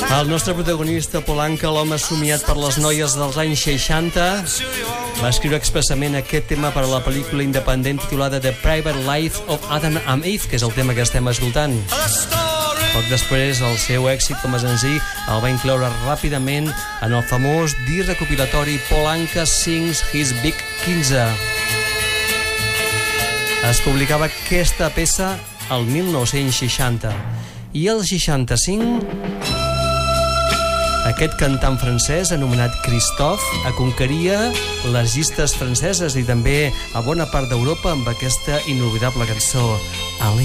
El nostre protagonista, Polanca, l'home somiat per les noies dels anys 60, va escriure expressament aquest tema per a la pel·lícula independent titulada The Private Life of Adam and Eve, que és el tema que estem escoltant. Poc després, el seu èxit com a senzill el va incloure ràpidament en el famós disc recopilatori Polanca Sings His Big 15. Es publicava aquesta peça el 1960 i el 65 aquest cantant francès anomenat Christophe conqueria les llistes franceses i també a bona part d'Europa amb aquesta inoblidable cançó